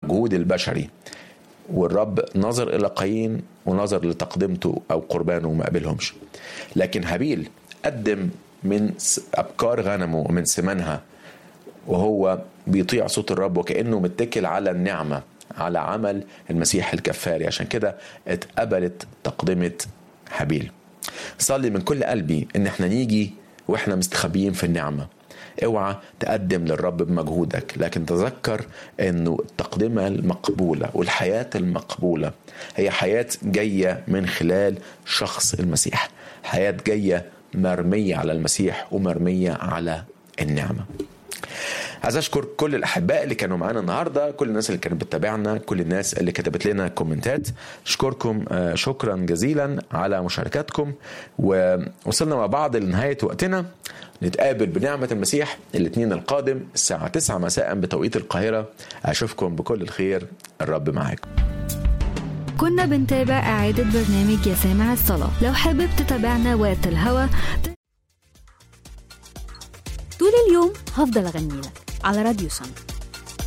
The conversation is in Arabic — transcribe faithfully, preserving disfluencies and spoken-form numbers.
المجهود البشري، والرب نظر إلى قايين ونظر لتقدمته أو قربانه وما قبلهمش. لكن هابيل قدم من أبكار غنمه ومن سمنها وهو بيطيع صوت الرب وكأنه متكل على النعمة، على عمل المسيح الكفاري. عشان كده اتقبلت تقدمة هابيل. صلي من كل قلبي ان احنا نيجي واحنا مستخبيين في النعمة. اوعى تقدم للرب بمجهودك، لكن تذكر انه التقدمة المقبولة والحياة المقبولة هي حياة جاية من خلال شخص المسيح، حياة جاية مرمية على المسيح ومرمية على النعمة. عايز أشكر كل الأحباء اللي كانوا معانا النهاردة، كل الناس اللي كانت بتتابعنا، كل الناس اللي كتبت لنا كومنتات. أشكركم شكرا جزيلا على مشاركاتكم، ووصلنا مع بعض لنهاية وقتنا. نتقابل بنعمة المسيح الاثنين القادم الساعة تسعة مساء بتوقيت القاهرة. أشوفكم بكل الخير، الرب معاكم. كنا بنتابع إعادة برنامج يا سامع الصلاة. لو حابب تتابعنا وقت الهوا طول اليوم هفضل أغني لك على راديو سما.